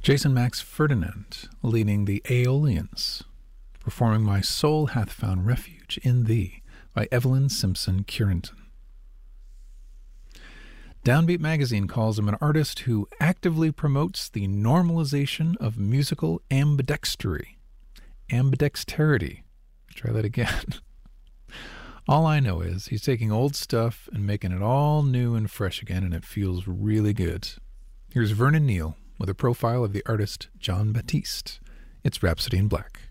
Jason Max Ferdinand, leading the Aeolians, performing My Soul Hath Found Refuge in Thee by Evelyn Simpson Curenton. Downbeat magazine calls him an artist who actively promotes the normalization of musical ambidexterity. Ambidexterity. Try that again. All I know is he's taking old stuff and making it all new and fresh again, and it feels really good. Here's Vernon Neal with a profile of the artist Jon Batiste. It's Rhapsody in Black.